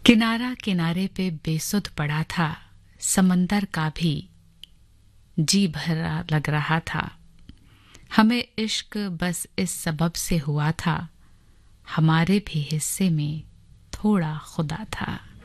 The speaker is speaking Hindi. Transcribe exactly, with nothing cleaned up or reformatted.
किनारा किनारे पे बेसुध पड़ा था, समंदर का भी जी भरा लग रहा था। हमें इश्क बस इस सबब से हुआ था, हमारे भी हिस्से में थोड़ा खुदा था।